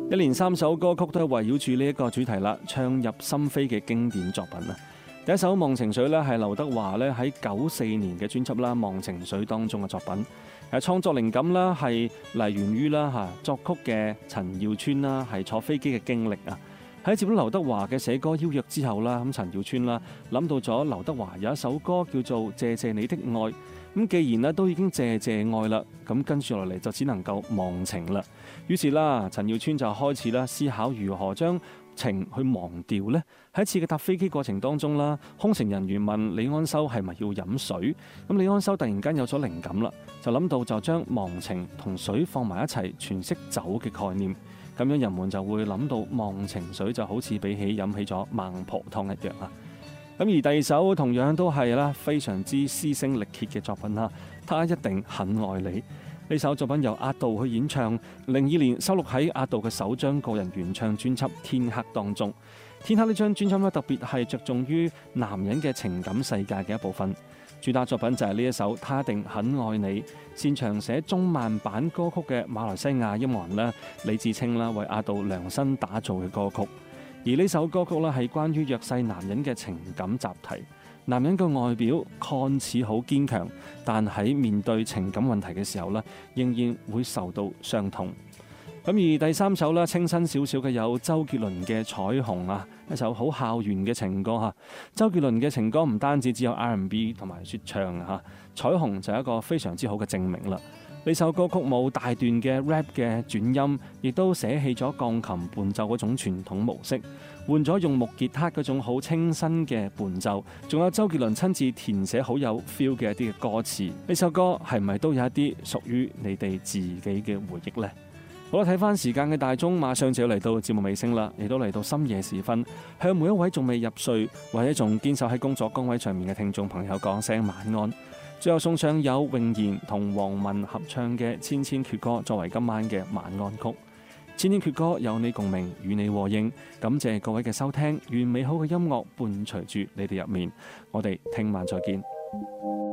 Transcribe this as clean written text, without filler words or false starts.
一連3首歌曲都係圍繞住呢一個主題啦，唱入心扉嘅經典作品啊！第一首《忘情水》咧係劉德華咧喺94年嘅專輯啦《忘情水》當中嘅作品。創作靈感啦係嚟源於啦作曲嘅陳耀川啦係坐飛機嘅經歷啊。喺接到劉德華嘅寫歌邀約之後啦，咁陳耀川啦諗到咗劉德華有一首歌叫做《謝謝你的愛》。咁既然都已經謝謝愛啦，咁跟住落嚟就只能夠忘情啦。於是啦，陳耀川就開始啦思考如何將情去忘掉呢。喺一次嘅搭飛機過程當中啦，空乘人員問李安修係咪要飲水，咁李安修突然間有咗靈感啦，就諗到就將忘情同水放埋一齊詮釋酒嘅概念，咁樣人們就會諗到忘情水就好似比起飲起咗孟婆湯一樣啊。咁而第二首同樣都係啦非常之嘶聲力竭嘅作品啦，他一定很愛你。呢首作品由阿杜去演唱，02年收錄喺阿杜嘅首張個人原唱專輯《天黑》當中。《天黑》呢張專輯咧特別係着重於男人嘅情感世界嘅一部分。主打作品就係呢一首《他一定很愛你》，擅長寫中慢版歌曲嘅馬來西亞音樂人啦李志清啦為阿杜量身打造嘅歌曲。而呢首歌曲咧係關於弱勢男人嘅情感集題。男人嘅外表看似好堅強，但喺面對情感問題嘅時候咧，仍然會受到傷痛。咁而第三首咧清新少少嘅有周杰倫嘅《彩虹》啊，一首好校園嘅情歌嚇。周杰倫嘅情歌唔單止只有 R&B 同埋説唱嚇，《彩虹》就係一個非常之好嘅證明啦。呢首歌曲冇大段嘅 rap 嘅轉音，亦都捨棄咗鋼琴伴奏嗰種傳統模式，換咗用木吉他嗰種好清新嘅伴奏，仲有周杰倫親自填寫好有 feel 嘅一啲嘅歌詞。呢首歌係咪都有一啲屬於你哋自己嘅回憶呢？好啦，睇翻時間嘅大鐘，馬上就要嚟到節目尾聲啦，亦都嚟到深夜時分，向每一位仲未入睡或者仲堅守喺工作崗位上面嘅聽眾朋友講聲晚安。最後送上有詠賢同黃文合唱嘅《千千闕歌》作為今晚嘅晚安曲。千千闕歌有你共鳴，與你和應。感謝各位嘅收聽，願美好嘅音樂伴隨住你哋入眠。我哋聽晚再見。